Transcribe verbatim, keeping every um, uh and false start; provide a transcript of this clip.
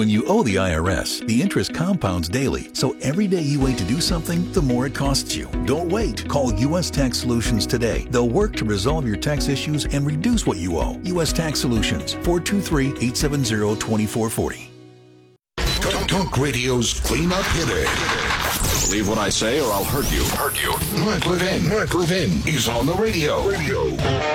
When you owe the I R S, the interest compounds daily, so every day you wait to do something, the more it costs you. Don't wait. Call U S Tax Solutions today. They'll work to resolve your tax issues and reduce what you owe. U S Tax Solutions, four two three, eight seven zero, two four four zero. Talk Radio's cleanup hitter. Believe what I say or I'll hurt you. Hurt you. Mark Levin. Mark Levin is on the radio. Radio.